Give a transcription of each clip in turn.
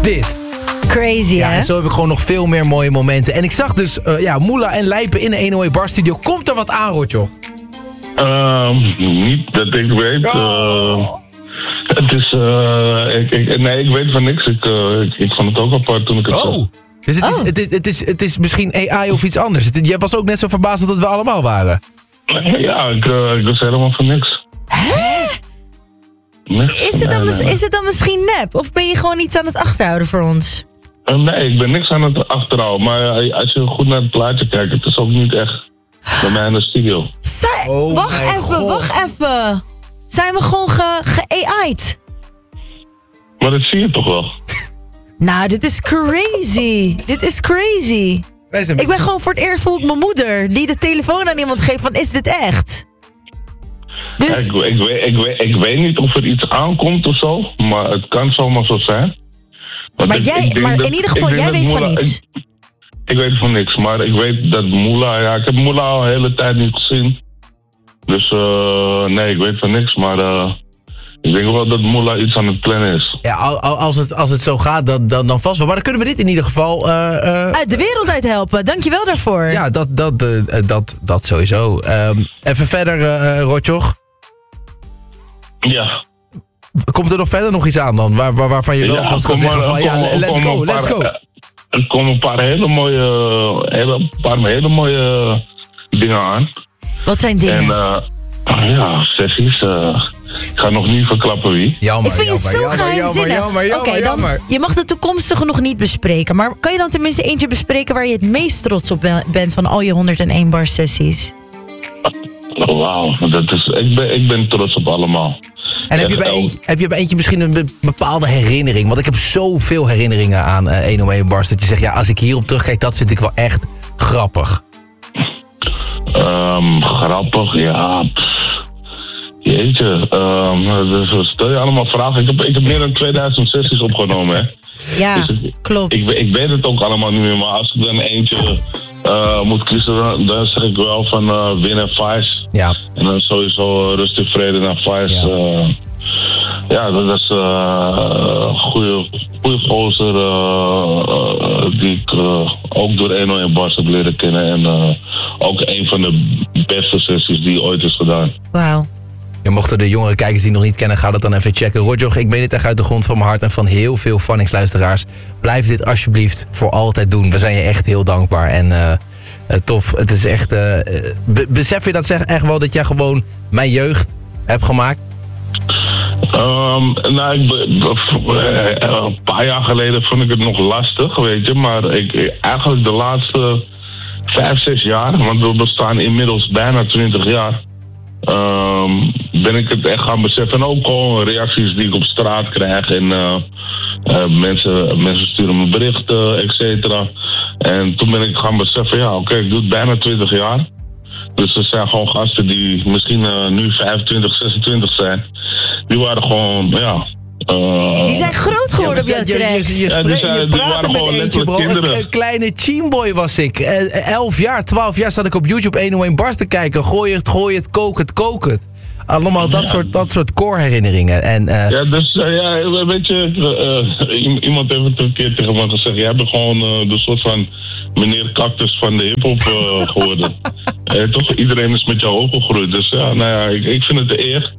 is dit. Crazy, Ja, hè? en zo heb ik gewoon nog veel meer mooie momenten. En ik zag dus Moela en Lijpen in de 101 Bar Studio. Komt er wat aan, Rotjoch? Niet dat ik weet. Het is... ik weet van niks. Ik vond het ook apart toen ik het zag. Dus het is misschien AI of iets anders. Jij was ook net zo verbaasd dat we allemaal waren. Ja, ik was helemaal van niks. Hè? Niks. Is het dan misschien nep? Of ben je gewoon iets aan het achterhouden voor ons? Nee, ik ben niks aan het achterhouden. Maar als je goed naar het plaatje kijkt, het is ook niet echt bij mij in de studio. Wacht even. Zijn we gewoon ge-AI'd? Maar dat zie je toch wel? Nou, dit is crazy. Ik ben gewoon voor het eerst voel ik mijn moeder die de telefoon aan iemand geeft van, is dit echt? Dus... Ja, ik weet niet of er iets aankomt of zo, maar het kan zomaar zo zijn. Maar in ieder geval, jij weet van niets. Ik weet van niks, maar ik weet dat Moela... Ja, ik heb Moela al de hele tijd niet gezien. Dus nee, ik weet van niks, maar... ik denk wel dat Moela iets aan het plannen is. Ja, als het zo gaat, dan vast wel. Maar dan kunnen we dit in ieder geval... uit de wereld uit helpen. Dankjewel daarvoor. Ja, dat sowieso. Even verder, Rotjoch. Ja. Komt er nog verder nog iets aan dan? Waarvan je wel vast kan zeggen van... let's go. Er komen een paar hele mooie dingen aan. Wat zijn dingen? En sessies. Ik ga nog niet verklappen wie. Ik vind je zo geheimzinnig. Oké, dan je mag de toekomstige nog niet bespreken. Maar kan je dan tenminste eentje bespreken waar je het meest trots op bent van al je 101 bar sessies? Oh, wauw, ik ben trots op allemaal. En heb je bij eentje misschien een bepaalde herinnering? Want ik heb zoveel herinneringen aan 101 Bars dat je zegt, ja, als ik hierop terugkijk, dat vind ik wel echt grappig. Grappig, ja. Jeetje, dus stel je allemaal vragen. Ik heb meer dan 2000 sessies opgenomen, hè. Ja, dus klopt. Ik weet het ook allemaal niet meer, maar als ik dan eentje moet kiezen, dan zeg ik wel van Win en Vice. Ja. En dan sowieso Rustig Vrede naar Vice. Dat is een goede gozer die ik ook door 101 Bars heb leren kennen. En ook een van de beste sessies die ooit is gedaan. Wauw. Ja, mochten de jongere kijkers die nog niet kennen, ga dat dan even checken. Rotjoch, ik meen dit echt uit de grond van mijn hart en van heel veel Phonics-luisteraars. Blijf dit alsjeblieft voor altijd doen. We zijn je echt heel dankbaar en tof. Het is echt... besef je dat echt wel dat jij gewoon mijn jeugd hebt gemaakt? Een paar jaar geleden vond ik het nog lastig, weet je. Maar eigenlijk de laatste 5-6 jaar, want we bestaan inmiddels bijna 20 jaar... ben ik het echt gaan beseffen. En ook gewoon reacties die ik op straat krijg. En mensen sturen me berichten, et cetera. En toen ben ik gaan beseffen, oké, ik doe het bijna 20 jaar. Dus er zijn gewoon gasten die misschien nu 25, 26 zijn. Die waren gewoon, die zijn groot geworden op jouw tracks. Je praatte met eentje, bro. Een kleine teamboy was ik. 11 jaar, 12 jaar zat ik op YouTube 101 Bars te kijken. Gooi het, kook het. Allemaal dat soort core herinneringen. En, weet je, iemand heeft het een keer tegen me gezegd. Jij bent gewoon de soort van meneer Cactus van de hiphop geworden. Toch, iedereen is met jou opgegroeid. Dus ik vind het de eer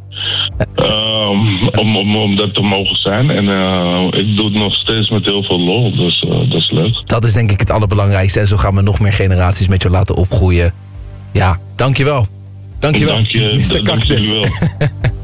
om dat te mogen zijn. En ik doe het nog steeds met heel veel lol. Dus dat is leuk. Dat is denk ik het allerbelangrijkste. En zo gaan we nog meer generaties met jou laten opgroeien. Ja, dankjewel. Dankjewel, Mr. Cactus.